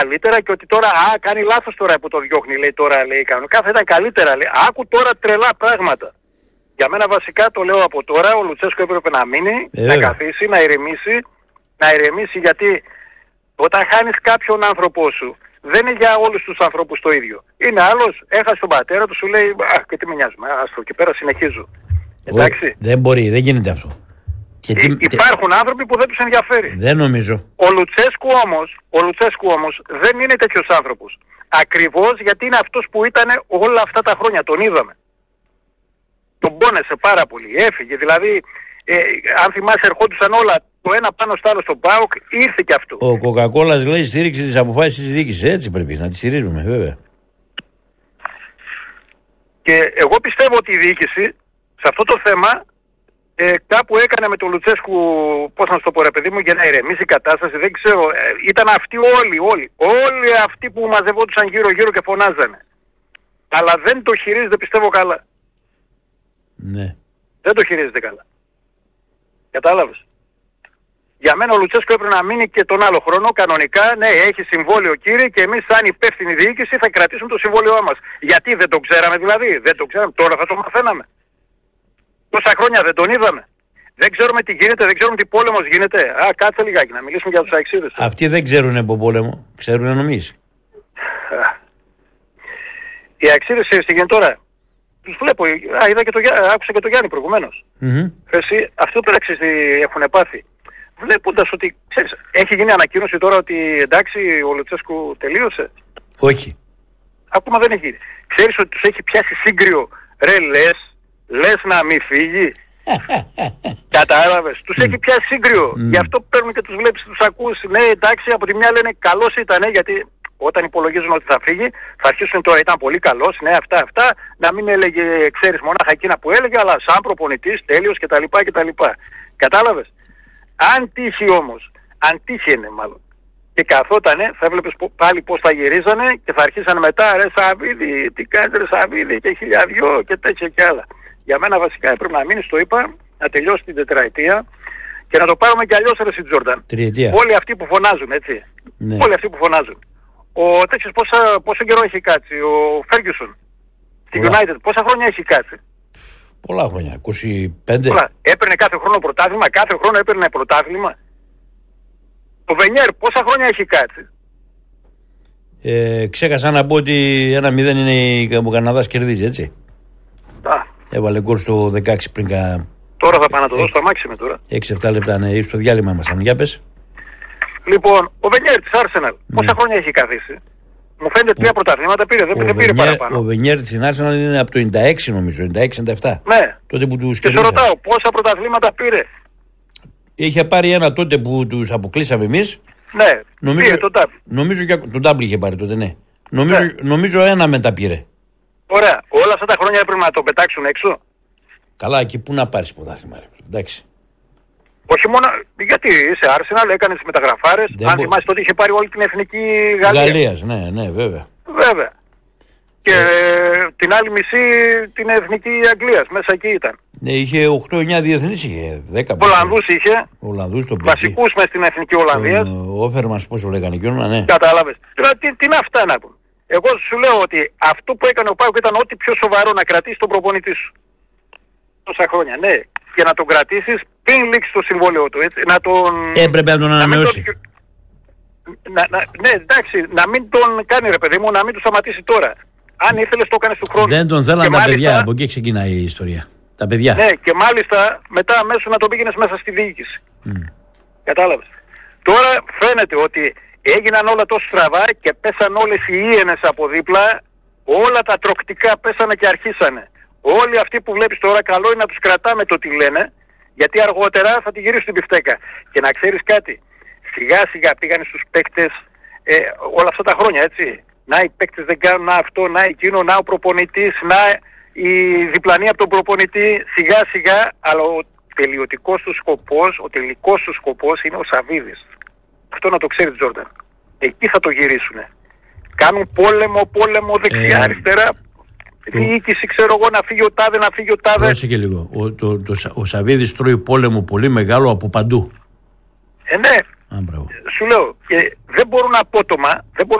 καλύτερα και ότι τώρα κάνει λάθος τώρα που το διώχνει, λέει τώρα, λέει κανονικά θα ήταν καλύτερα, λέει. Άκου τώρα τρελά πράγματα. Για μένα βασικά το λέω από τώρα, ο Λουτσέσκου έπρεπε να μείνει, να καθίσει, να ηρεμήσει γιατί όταν χάνεις κάποιον άνθρωπό σου δεν είναι για όλους τους ανθρώπους το ίδιο. Είναι άλλος, έχασε τον πατέρα του, σου λέει και τι με νοιάζει, άστο και πέρα συνεχίζω. Εντάξει. Δεν μπορεί, δεν γίνεται αυτό. Υπάρχουν άνθρωποι που δεν τους ενδιαφέρει. Δεν νομίζω. Ο Λουτσέσκου όμως δεν είναι τέτοιος άνθρωπος. Ακριβώς γιατί είναι αυτός που ήταν όλα αυτά τα χρόνια. Τον είδαμε. Τον πόνεσε πάρα πολύ. Έφυγε. Δηλαδή, αν θυμάσαι, ερχόντουσαν όλα το ένα πάνω στο άλλο στον ΠΑΟΚ, ήρθε και αυτό. Ο Κοκακόλας λέει στήριξη τις αποφάσεις της διοίκησης. Έτσι πρέπει να τις στηρίζουμε, βέβαια. Και εγώ πιστεύω ότι η διοίκηση σε αυτό το θέμα κάπου έκανε με τον Λουτσέσκου, πώς να σου το πω ρε παιδί μου, για να ηρεμήσει η κατάσταση, δεν ξέρω, ήταν αυτοί όλοι αυτοί που μαζευόντουσαν γύρω-γύρω και φωνάζανε. Αλλά δεν το χειρίζεται πιστεύω καλά. Ναι. Δεν το χειρίζεται καλά. Κατάλαβες. Για μένα ο Λουτσέσκου έπρεπε να μείνει και τον άλλο χρόνο κανονικά, ναι, έχει συμβόλαιο κύριε και εμείς σαν υπεύθυνη διοίκηση θα κρατήσουμε το συμβόλαιό μας. Γιατί δεν το ξέραμε δηλαδή, δεν το ξέραμε, τώρα θα το μαθαίναμε. Τόσα χρόνια δεν τον είδαμε. Δεν ξέρουμε τι γίνεται, δεν ξέρουμε τι πόλεμος γίνεται. Κάτσε λιγάκι να μιλήσουμε για τους αεξίδες. Αυτοί δεν ξέρουν από πόλεμο, ξέρουν νομίζεις. Οι αεξίδες τι γίνεται τώρα. Τους βλέπω, άκουσα και το Γιάννη προηγουμένως. Εσύ, αυτό που τι έχουν πάθει. Βλέποντας ότι, ξέρεις, έχει γίνει ανακοίνωση τώρα ότι εντάξει ο Λουτσέσκου τελείωσε. Όχι. Ακόμα δεν έχει γίνει. Ξέρεις ότι τους έχει πιάσει σύγκριο, ρε λες να μην φύγει. Κατάλαβες. Τους έχει πιάσει σύγκριο. Γι' αυτό παίρνουν και τους βλέπεις, τους ακούς. Ναι, εντάξει, από τη μια λένε καλός ήτανε, γιατί όταν υπολογίζουν ότι θα φύγει, θα αρχίσουν τώρα ήταν πολύ καλός, ναι, αυτά. Να μην έλεγε, ξέρεις, μονάχα εκείνα που έλεγε, αλλά σαν προπονητής, τέλειος κτλ. Κατάλαβες. Αν τύχει είναι μάλλον. Και καθότανε, θα έβλεπες πάλι πώς θα γυρίζανε και θα αρχίσανε μετά, ρε Σαββίδη, τι κάνεις ρε Σαββίδη και 1002 και τέτοια και άλλα. Για μένα βασικά έπρεπε να μείνει, το είπα, να τελειώσει την τετραετία και να το πάρουμε κι αλλιώς ρε Τζόρνταν. Τριετία. Όλοι αυτοί που φωνάζουν, έτσι. Ναι. Όλοι αυτοί που φωνάζουν. Ο τέτοιος πόσο καιρό έχει κάτσει, ο Φέργκιουσον στη United, πόσα χρόνια έχει κάτσει. Πολλά χρόνια, 25. Έπαιρνε κάθε χρόνο πρωτάθλημα. Ο Βενιέρ πόσα χρόνια έχει κάτσει. Ξέχασα να πω ότι 1-0 είναι ο Καναδάς κερδίζει, έτσι. Έβαλε γκολ στο 16 πριν Τώρα θα πάω να το δώσω στο μάξιμο τώρα. 6-7 λεπτά, ναι, στο διάλειμμα μας. Για πες. Λοιπόν, ο Βενιέρ της Arsenal, πόσα χρόνια έχει καθίσει. Μου φαίνεται 3 πρωταθλήματα πήρε, δεν πήρε παραπάνω. Ο Βενιέρ της Arsenal είναι από το 96 νομίζω, 96-97. Ναι. Τότε που τους και σε ρωτάω, πόσα πρωταθλήματα πήρε. Είχε πάρει ένα τότε που τους αποκλείσαμε εμείς. Ναι, πήρε τον Ντάμπλ. Νομίζω και τον Ντάμπλ είχε πάρει τότε, ναι. Νομίζω ένα μετά πήρε. Ωραία. Όλα αυτά τα χρόνια έπρεπε να τον πετάξουν έξω. Καλά, εκεί πού να πάρεις πρωτάθλημα, ρε. Εντάξει. Όχι μόνο, γιατί είσαι Arsenal, έκανες μεταγραφάρες. Αν θυμάσαι τότε είχε πάρει όλη την εθνική Γαλλίας, ναι, βέβαια. Βέβαια. Και την άλλη μισή την εθνική Αγγλίας, μέσα εκεί ήταν. Ναι, είχε 8-9 διεθνείς, είχε 10. Ολλανδούς είχε. Ολλανδούς το βασικούς μες στην εθνική Ολλανδία. Ο Όφερμανς, πώς το λέγανε εκείνο, ναι. Κατάλαβες. Δηλαδή, τι είναι αυτά να πούμε. Εγώ σου λέω ότι αυτό που έκανε ο ΠΑΟΚ ήταν ό,τι πιο σοβαρό να κρατήσει τον προπονητή σου. Τόσα χρόνια, ναι. Και να τον κρατήσεις πριν λήξει το συμβόλαιο του. Έτσι, έπρεπε να τον ανανεώσει. Ναι, εντάξει, να μην τον κάνει ρε παιδί μου, να μην του σταματήσει τώρα. Αν ήθελες το έκανες του χρόνου. Δεν τον θέλανε τα παιδιά, από εκεί ξεκινάει η ιστορία. Τα παιδιά. Ναι, και μάλιστα μετά αμέσως να τον πήγαινες μέσα στη διοίκηση. Κατάλαβες. Τώρα φαίνεται ότι έγιναν όλα τόσο στραβά και πέσαν όλες οι ίενες από δίπλα, όλα τα τροκτικά πέσανε και αρχίσανε. Όλοι αυτοί που βλέπεις τώρα καλό είναι να τους κρατάμε το τι λένε, γιατί αργότερα θα τη γυρίσουν την πιφτέκα. Και να ξέρεις κάτι, σιγά σιγά πήγανε στους παίκτες όλα αυτά τα χρόνια, έτσι. Να οι παίκτες δεν κάνουν αυτό, να εκείνο, να ο προπονητής, να η διπλανή από τον προπονητή, σιγά σιγά, αλλά ο τελικός του σκοπός είναι ο Σαββίδης. Αυτό να το ξέρει Τζόρνταν. Εκεί θα το γυρίσουνε. Κάνουν πόλεμο δεξιά, αριστερά. Διοίκηση, ξέρω εγώ, να φύγει ο τάδε, να φύγει ο τάδε. Δώσε και λίγο. Ο Σαββίδης τρώει πόλεμο πολύ μεγάλο από παντού. Ναι. μπράβο. Σου λέω, δεν μπορούν απότομα, δεν μπορούν